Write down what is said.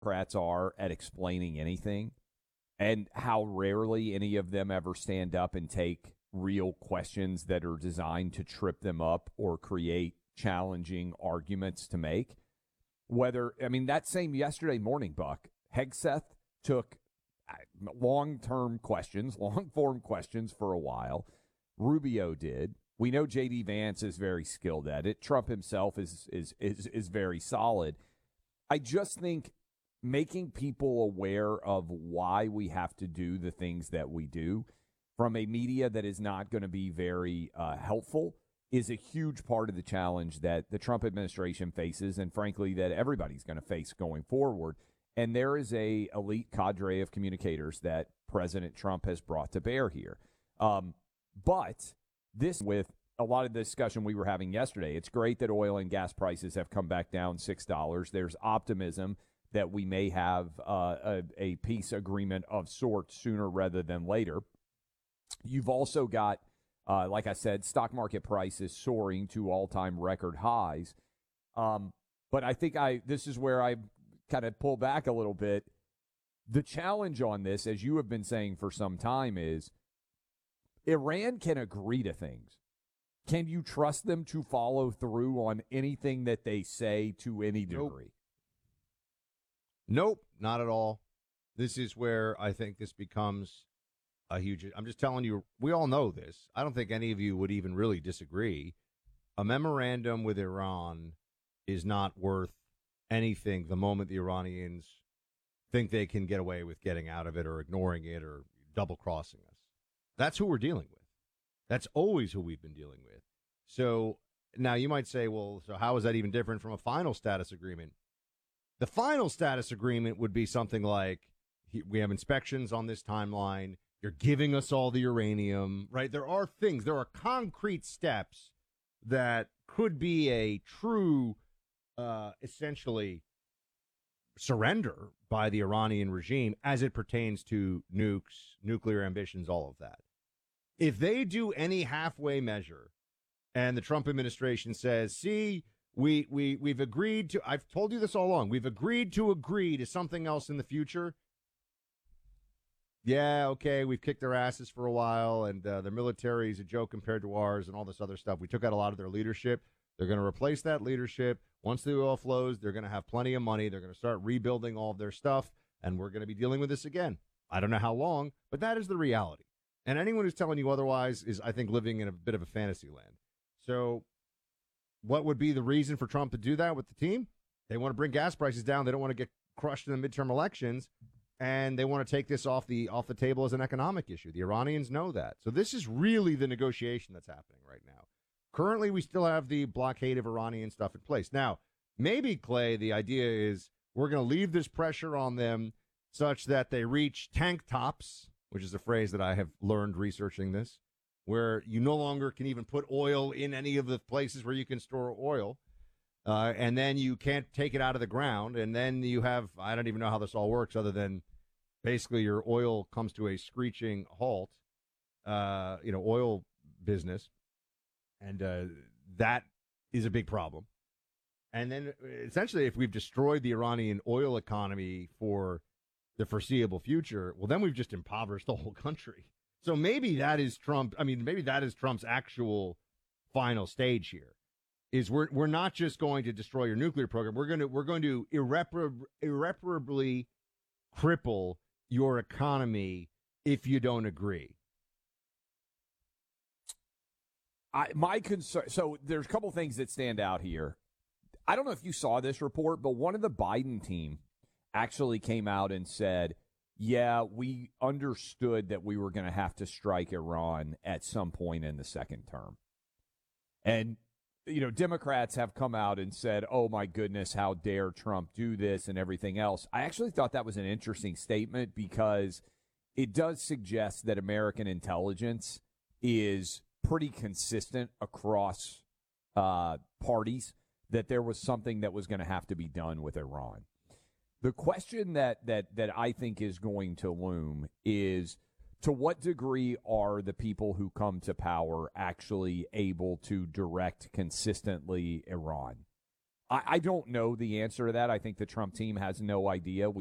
Democrats are at explaining anything and how rarely any of them ever stand up and take real questions that are designed to trip them up or create challenging arguments to make. That same yesterday morning, Buck, Hegseth took long-term questions, long-form questions for a while. Rubio did. We know J.D. Vance is very skilled at it. Trump himself is very solid. I just think making people aware of why we have to do the things that we do from a media that is not going to be very helpful is a huge part of the challenge that the Trump administration faces, and frankly that everybody's going to face going forward. And there is a elite cadre of communicators that President Trump has brought to bear here. But this, with a lot of the discussion we were having yesterday, it's great that oil and gas prices have come back down $6. There's optimism that we may have a peace agreement of sorts sooner rather than later. You've also got, like I said, stock market prices soaring to all-time record highs. But I think this is where I kind of pull back a little bit. The challenge on this, as you have been saying for some time, is Iran can agree to things. Can you trust them to follow through on anything that they say to any degree? Nope, not at all. This is where I think this becomes a huge... I'm just telling you, we all know this. I don't think any of you would even really disagree. A memorandum with Iran is not worth anything the moment the Iranians think they can get away with getting out of it or ignoring it or double-crossing us. That's who we're dealing with. That's always who we've been dealing with. So now you might say, well, so how is that even different from a final status agreement? The final status agreement would be something like, we have inspections on this timeline. You're giving us all the uranium, right? There are things, there are concrete steps that could be a true, essentially, surrender by the Iranian regime as it pertains to nukes, nuclear ambitions, all of that. If they do any halfway measure and the Trump administration says, see, we've agreed to, I've told you this all along, we've agreed to something else in the future. Yeah, okay, we've kicked their asses for a while, and their military is a joke compared to ours and all this other stuff. We took out a lot of their leadership. They're going to replace that leadership. Once the oil flows, they're going to have plenty of money. They're going to start rebuilding all of their stuff, and we're going to be dealing with this again. I don't know how long, but that is the reality. And anyone who's telling you otherwise is, I think, living in a bit of a fantasy land. So what would be the reason for Trump to do that with the team? They want to bring gas prices down. They don't want to get crushed in the midterm elections, and they want to take this off the table as an economic issue. The Iranians know that. So this is really the negotiation that's happening right now. Currently, we still have the blockade of Iranian stuff in place. Now, maybe, Clay, the idea is we're going to leave this pressure on them such that they reach tank tops, which is a phrase that I have learned researching this, where you no longer can even put oil in any of the places where you can store oil, and then you can't take it out of the ground, and then you have, I don't even know how this all works other than basically your oil comes to a screeching halt, oil business, and that is a big problem. And then essentially if we've destroyed the Iranian oil economy for the foreseeable future, well, then we've just impoverished the whole country. So maybe that is Trump's actual final stage here. Is we're not just going to destroy your nuclear program. We're going to irreparably cripple your economy if you don't agree. My concern. So there's a couple things that stand out here. I don't know if you saw this report, but one of the Biden team actually came out and said, yeah, we understood that we were going to have to strike Iran at some point in the second term. And, Democrats have come out and said, oh, my goodness, how dare Trump do this and everything else. I actually thought that was an interesting statement because it does suggest that American intelligence is pretty consistent across parties, that there was something that was going to have to be done with Iran. The question that I think is going to loom is, to what degree are the people who come to power actually able to direct consistently Iran? I don't know the answer to that. I think the Trump team has no idea.